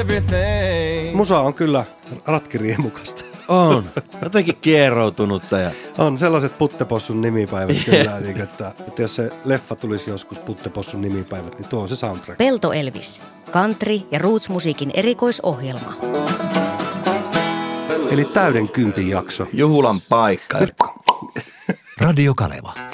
everything. Musa on kyllä ratkiriemukasta. On. Jotenkin kieroutunutta. Ja... On sellaiset Puttepossun nimipäivät kyllä, niin että jos se leffa tulisi joskus Puttepossun nimipäivät, niin tuo on se soundtrack. Pelto Elvis, country- ja roots-musiikin erikoisohjelma. Eli täyden kympin jakso. Juhulan paikka. Radio Kaleva.